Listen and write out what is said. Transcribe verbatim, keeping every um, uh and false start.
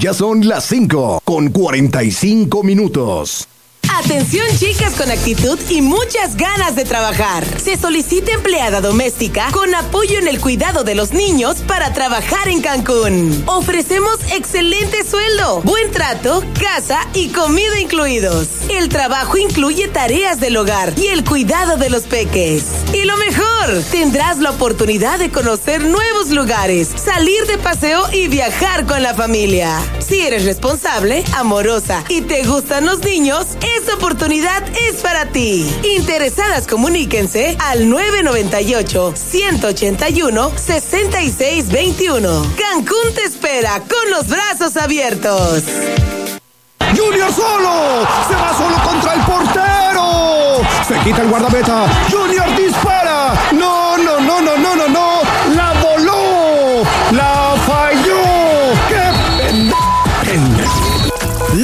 Ya son las cinco con cuarenta y cinco minutos. Atención, chicas con actitud y muchas ganas de trabajar. Se solicita empleada doméstica con apoyo en el cuidado de los niños para trabajar en Cancún. Ofrecemos excelente sueldo, buen trato, casa y comida incluidos. El trabajo incluye tareas del hogar y el cuidado de los peques. Y lo mejor, tendrás la oportunidad de conocer nuevos lugares, salir de paseo y viajar con la familia. Si eres responsable, amorosa y te gustan los niños, esta oportunidad es para ti. Interesadas, comuníquense al nueve nueve ocho, uno ocho uno, seis seis dos uno. Cancún te espera con los brazos abiertos. Junior solo, se va solo contra el portero. Se quita el guardameta. Junior dispara.